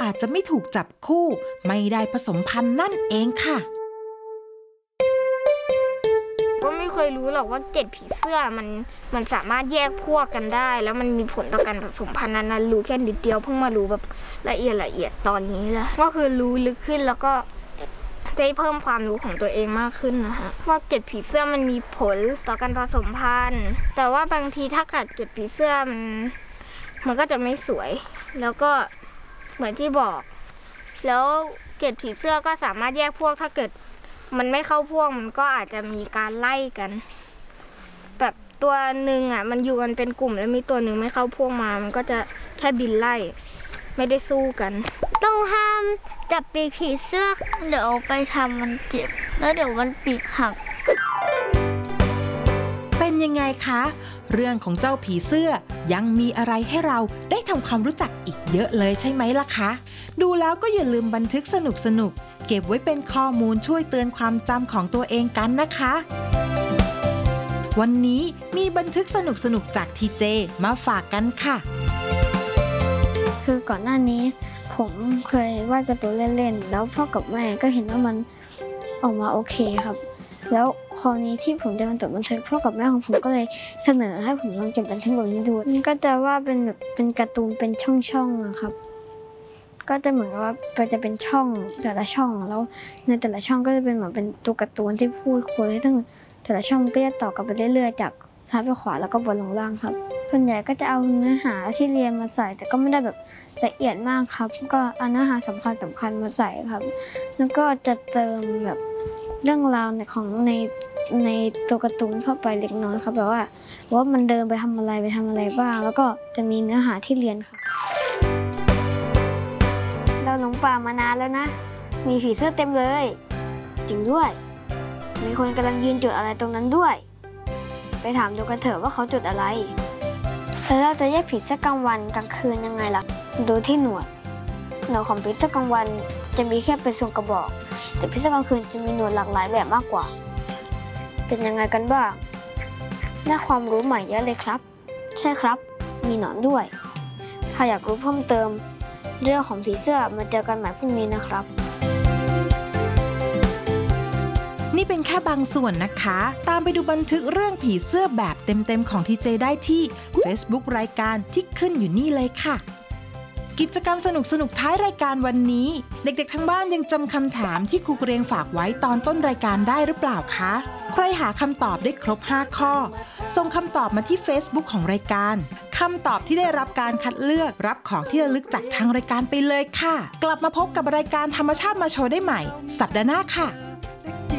อาจจะไม่ถูกจับคู่ไม่ได้ผสมพันธุ์นั่นเองค่ะก็ไม่เคยรู้หรอกว่า7ผีเสื้อมันสามารถแยกพวกกันได้แล้วมันมีผลต่อการผสมพันธุ์นั้นรู้แค่นิดเดียวเพิ่งมารู้แบบละเอียดตอนนี้แหละก็คือรู้ลึกขึ้นแล้วก็ได้เพิ่มความรู้ของตัวเองมากขึ้นนะคะว่า7ผีเสื้อมันมีผลต่อการผสมพันธุ์แต่ว่าบางทีถ้าขาด7ผีเสื้อมันก็จะไม่สวยแล้วก็เหมือนที่บอกแล้ว7ผีเสื้อก็สามารถแยกพวกถ้าเกิดมันไม่เข้าพวกมันก็อาจจะมีการไล่กันแบบตัวหนึ่งมันอยู่กันเป็นกลุ่มแล้วมีตัวหนึ่งไม่เข้าพวกมามันก็จะแค่บินไล่ไม่ได้สู้กันต้องห้ามจับปีกผีเสื้อเดี๋ยวไปทำมันเจ็บแล้วเดี๋ยวมันปีกหักเป็นยังไงคะเรื่องของเจ้าผีเสื้อยังมีอะไรให้เราได้ทำความรู้จักอีกเยอะเลยใช่ไหมล่ะคะดูแล้วก็อย่าลืมบันทึกสนุกเก็บไว้เป็นข้อมูลช่วยเตือนความจำของตัวเองกันนะคะวันนี้มีบันทึกสนุกจากทีเจมาฝากกันค่ะคือก่อนหน้านี้ผมเคยวาดการ์ตูนเล่นๆแล้วพ่อกับแม่ก็เห็นว่ามันออกมาโอเคครับแล้วคราวนี้ที่ผมจะมาจดบันทึกพ่อกับแม่ของผมก็เลยเสนอให้ผมลองจดบันทึกแบบนี้ดูมันก็จะว่าเป็นแบบเป็นการ์ตูนเป็นช่องๆนะครับก็จะเหมือนว่าจะเป็นช่องแต่ละช่องแล้วในแต่ละช่องก็จะเป็นเหมือนเป็นตัวการ์ตูนที่พูดคุยซึ่งแต่ละช่องก็จะต่อกันไปเรื่อยๆจากซ้ายไปขวาแล้วก็บนลงล่างครับส่วนใหญ่ก็จะเอาเนื้อหาที่เรียนมาใส่แต่ก็ไม่ได้แบบละเอียดมากครับก็เอาเนื้อหาสำคัญมาใส่ครับแล้วก็จะเติมแบบเรื่องราวของในตัวการ์ตูนเข้าไปเล็กน้อยครับแบบว่ามันเดินไปทำอะไรบ้างแล้วก็จะมีเนื้อหาที่เรียนครับเราหลงป่ามานานแล้วนะมีผีเสื้อเต็มเลยจริงด้วยมีคนกำลังยืนจุดอะไรตรงนั้นด้วยไปถามดูกันเถอะว่าเขาจุดอะไรแล้วเราจะแยกผีเสื้อกลางวันกลางคืนยังไงล่ะดูที่หนวดของผีเสื้อกลางวันจะมีแค่เป็นทรงกระบอกแต่ผีเสื้อกลางคืนจะมีหนวดหลากหลายแบบมากกว่าเป็นยังไงกันบ้างได้ความรู้ใหม่เยอะเลยครับใช่ครับมีหนอนด้วยถ้าอยากรู้เพิ่มเติมเรื่องของผีเสื้อมาเจอกันใหม่พรุ่งนี้นะครับนี่เป็นแค่บางส่วนนะคะตามไปดูบันทึกเรื่องผีเสื้อแบบเต็มๆของทีเจได้ที่ Facebook รายการที่ขึ้นอยู่นี่เลยค่ะกิจกรรมสนุกท้ายรายการวันนี้เด็กๆทั้งบ้านยังจำคำถามที่ครูเกรียงฝากไว้ตอนต้นรายการได้หรือเปล่าคะใครหาคำตอบได้ครบ5ข้อส่งคำตอบมาที่ Facebook ของรายการคำตอบที่ได้รับการคัดเลือกรับของที่ระลึกจากทางรายการไปเลยค่ะกลับมาพบกับรายการธรรมชาติมาโชว์ได้ใหม่สัปดาห์หน้าค่ะ